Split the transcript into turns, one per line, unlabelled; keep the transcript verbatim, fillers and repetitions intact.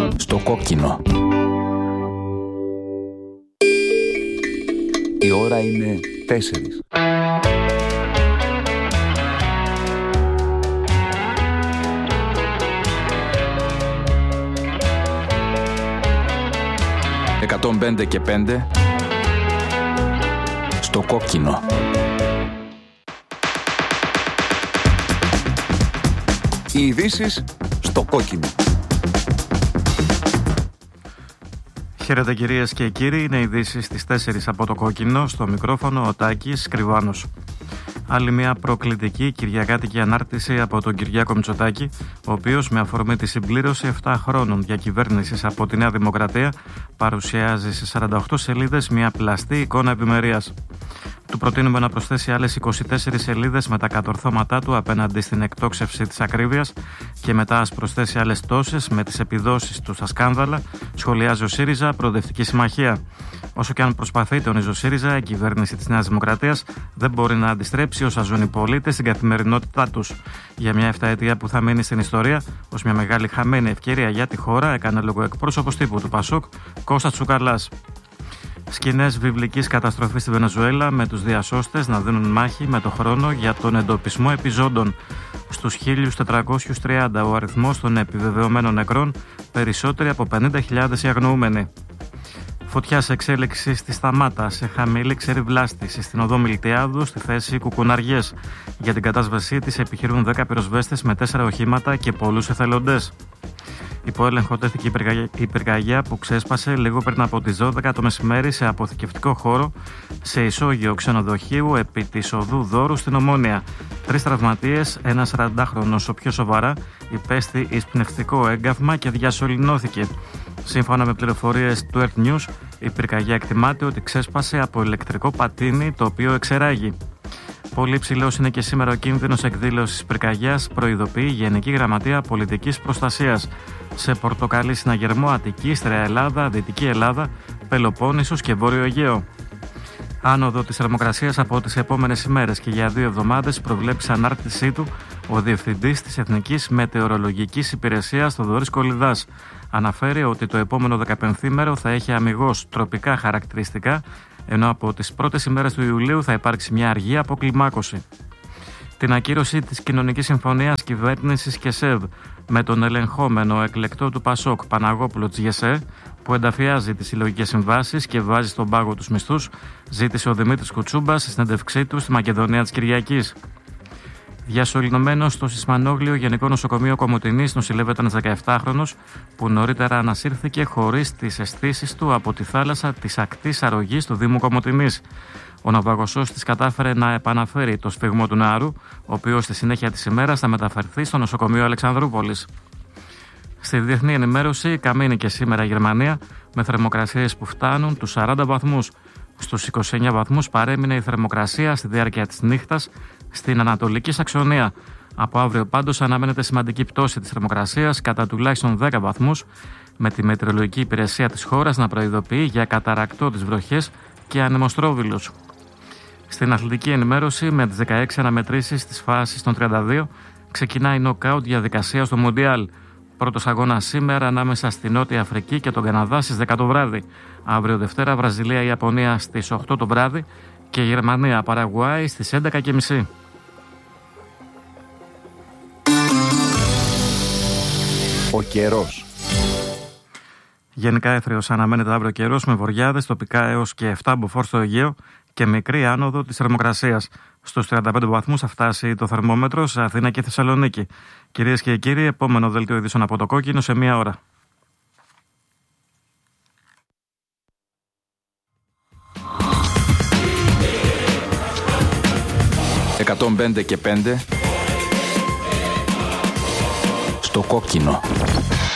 Στο κόκκινο. Η ώρα είναι τέσσερις. εκατόν πέντε και πέντε. Στο κόκκινο. Οι ειδήσεις στο κόκκινο.
Χαίρετε κυρίες και κύριοι, είναι ειδήσεις στις τέσσερις από το κόκκινο. Στο μικρόφωνο ο Τάκης Κρυβάνος. Άλλη μια προκλητική κυριακάτικη ανάρτηση από τον Κυριάκο Μητσοτάκη, ο οποίος με αφορμή τη συμπλήρωση επτά χρόνων διακυβέρνησης από τη Νέα Δημοκρατία παρουσιάζει σε σαράντα οκτώ σελίδες μια πλαστή εικόνα ευημερίας. Του προτείνουμε να προσθέσει άλλες είκοσι τέσσερις σελίδες με τα κατορθώματά του απέναντι στην εκτόξευση της ακρίβειας και μετά ας προσθέσει άλλες τόσες με τις επιδόσεις του στα σκάνδαλα, σχολιάζει ο ΣΥΡΙΖΑ Προοδευτική Συμμαχία. Όσο και αν προσπαθεί, τονίζει ο ΣΥΡΙΖΑ, η κυβέρνηση της Νέας Δημοκρατίας δεν μπορεί να αντιστρέψει όσα ζουν οι πολίτες στην καθημερινότητά τους. Για μια εφταετία που θα μείνει στην ιστορία ως μια μεγάλη χαμένη ευκαιρία για τη χώρα, έκανε λόγο εκπρόσωπος τύπου του ΠΑΣΟΚ, Κώστας Τσουκαλάς. Σκηνές βιβλικής καταστροφής στη Βενεζουέλα, με τους διασώστες να δίνουν μάχη με το χρόνο για τον εντοπισμό επιζώντων. Στους χίλια τετρακόσιους τριάντα ο αριθμός των επιβεβαιωμένων νεκρών, περισσότεροι από πενήντα χιλιάδες οι αγνοούμενοι. Φωτιά σε εξέλιξη στη Σταμάτα, σε χαμηλή ξεριβλάστηση στην οδό Μιλτιάδου, στη θέση Κουκουναριές. Για την κατάσβεσή της επιχειρούν δέκα πυροσβέστες με τέσσερα οχήματα και πολλούς εθελοντές. Υπό έλεγχο τέθηκε η πυρκαγιά που ξέσπασε λίγο πριν από τις δώδεκα το μεσημέρι σε αποθηκευτικό χώρο σε ισόγειο ξενοδοχείου επί της οδού Δώρου στην Ομόνια. Τρεις τραυματίες, ένας σαραντάχρονος ο πιο σοβαρά, υπέστη εισπνευστικό έγκαυμα και διασωληνώθηκε. Σύμφωνα με πληροφορίες του Earth News, η πυρκαγιά εκτιμάται ότι ξέσπασε από ηλεκτρικό πατίνι το οποίο εξεράγει. Πολύ ψηλός είναι και σήμερα ο κίνδυνος εκδήλωσης πυρκαγιάς, προειδοποιεί η Γενική Γραμματεία Πολιτικής Προστασίας. Σε πορτοκαλί συναγερμό Αττική, Στραία Ελλάδα, Δυτική Ελλάδα, Πελοπόννησος και Βόρειο Αιγαίο. Άνοδο της θερμοκρασίας από τις επόμενες ημέρες και για δύο εβδομάδες προβλέπει σε ανάρτησή του ο Διευθυντής της Εθνικής Μετεωρολογικής Υπηρεσίας Θοδωρής Κολιδάς. Αναφέρει ότι το επόμενο δεκαπενθήμερο θα έχει αμιγώς τροπικά χαρακτηριστικά, ενώ από τις πρώτες ημέρες του Ιουλίου θα υπάρξει μια αργή αποκλιμάκωση. Την ακύρωση της Κοινωνικής Συμφωνίας Κυβέρνησης και ΣΕΒ με τον ελεγχόμενο εκλεκτό του ΠΑΣΟΚ Παναγόπουλο Τζιεσέ, που ενταφιάζει τις συλλογικές συμβάσεις και βάζει στον πάγο τους μισθούς, ζήτησε ο Δημήτρης Κουτσούμπας στη συνέντευξή του στη Μακεδονία της Κυριακής. Διασωληνωμένος στο Σισμανόγλιο Γενικό Νοσοκομείο Κομοτηνής νοσηλεύεται ένας δεκαεπτάχρονος που νωρίτερα ανασύρθηκε χωρίς τις αισθήσεις του από τη θάλασσα της ακτής αρρωγής του Δήμου Κομοτηνής. Ο ναυαγοσώστης κατάφερε να επαναφέρει το σφιγμό του νεαρού, ο οποίος στη συνέχεια της ημέρας θα μεταφερθεί στο νοσοκομείο Αλεξανδρούπολης. Στη διεθνή ενημέρωση, καμίνει και σήμερα η Γερμανία, με θερμοκρασίες που φτάνουν τους σαράντα βαθμούς. Στους είκοσι εννέα βαθμούς παρέμεινε η θερμοκρασία στη διάρκεια της νύχτας στην Ανατολική Σαξονία. Από αύριο πάντως αναμένεται σημαντική πτώση της θερμοκρασίας κατά τουλάχιστον δέκα βαθμούς, με τη μετεωρολογική υπηρεσία της χώρας να προειδοποιεί για καταρρακτώδεις βροχές και ανεμοστρόβιλους. Στην αθλητική ενημέρωση, με τις δεκαέξι αναμετρήσεις της φάσης των τριάντα δύο, ξεκινάει η νοκάουτ διαδικασία στο Μουντιάλ. Πρώτος αγώνας σήμερα ανάμεσα στη Νότια Αφρική και τον Καναδά στις δέκα το βράδυ. Αύριο Δευτέρα Βραζιλία-Ιαπωνία στις οκτώ το βράδυ και Γερμανία-Παραγουάη στις έντεκα και μισή.
Ο καιρός.
Γενικά έθριος αναμένεται αύριο καιρός με βοριάδες, τοπικά έως και επτά μποφόρ στο Αιγαίο και μικρή άνοδο της θερμοκρασίας. Στους τριάντα πέντε βαθμούς θα φτάσει το θερμόμετρο σε Αθήνα και Θεσσαλονίκη. Κυρίες και κύριοι, επόμενο δελτίο ειδήσεων από το κόκκινο σε μία ώρα.
εκατόν πέντε και πέντε στο κόκκινο.